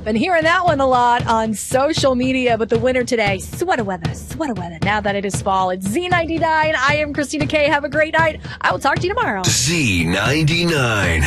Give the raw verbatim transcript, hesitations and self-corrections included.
Been hearing that one a lot on social media, but the winner today, sweater weather, sweater weather. Now that it is fall, it's Z ninety-nine. I am Christina Kay. Have a great night. I will talk to you tomorrow. Z ninety-nine.